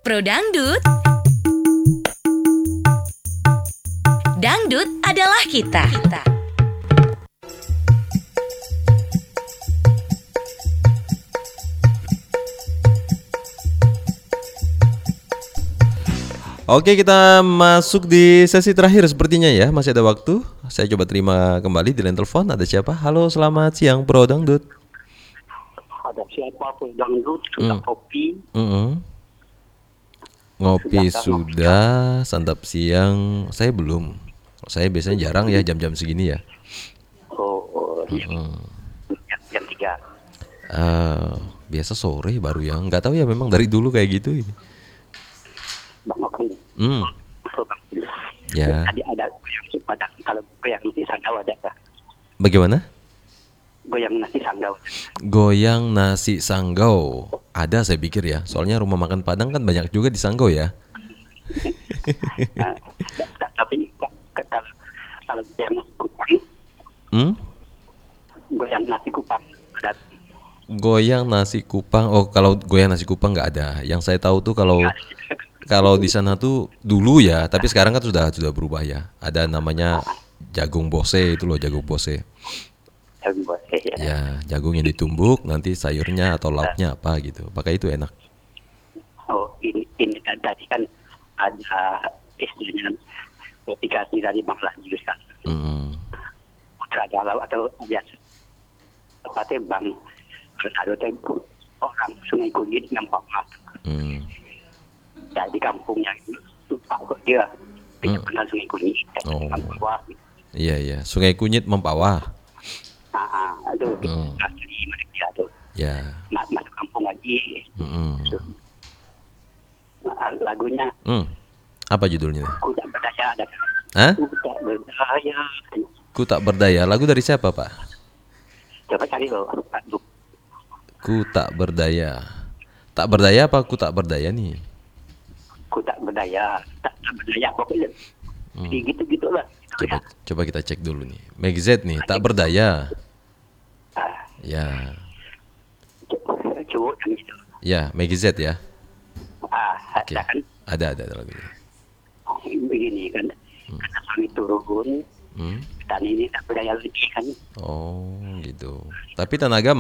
Pro Dangdut. Dangdut adalah kita. Oke, kita masuk di sesi terakhir sepertinya ya. Masih ada waktu. Saya coba terima kembali di line telepon. Ada siapa? Halo, selamat siang Pro Dangdut. Ada siapa Pro Dangdut, sudah kopi. Ngopi sudah, santap siang saya belum. Saya biasanya jarang ya jam-jam segini ya. Jam 3. Biasa sore baru ya. Nggak tahu ya, memang dari dulu kayak gitu. Bang Oki. Ya. Tadi ada goyang Padang. Kalau goyang nasi sanggau ada kah? Bagaimana? Goyang nasi sanggau. Goyang nasi sanggau. Ada saya pikir ya. Soalnya rumah makan Padang kan banyak juga di Sanggau ya. Tapi kalau goyang nasi kupang, goyang nasi kupang ada. Goyang nasi kupang. Oh, kalau goyang nasi kupang nggak ada. Yang saya tahu tuh kalau di sana tuh dulu ya, tapi sekarang kan sudah berubah ya. Ada namanya jagung bose itu loh, jagung bose. Ya, jagung yang ditumbuk, nanti sayurnya atau lauknya apa gitu. Pakai itu enak. Oh, ini kan tadi kan ada istilahnya notifikasi dari Bang Lanjut kan. Putra Galau atau biasa tepatnya Bang ada orang Sungai Kunyit yang Papa. Di kampungnya itu lupa kok dia tidak kenal Sungai Kunyit. Iya, Sungai Kunyit Mempawah. Aduh, asli mereka tuh. Ya. Masuk kampung lagi. Lagunya. Apa judulnya? Ku tak berdaya ada. Hah? Ku tak berdaya. Ku tak berdaya. Lagu dari siapa, Pak? Coba cari loh. Ku tak berdaya. Tak berdaya apa ku tak berdaya nih? Ku tak berdaya. Tak berdaya pokoknya. Gitu lah. Coba kita cek dulu nih. Meg Z nih, tak berdaya. Ya. Coba yang itu. Ya, Meg Z ya. Ada kan? Ada lagunya. Begini kan. Karena suami turun. Dan ini tak berdaya lagi kan. Oh, gitu. Tapi tenaga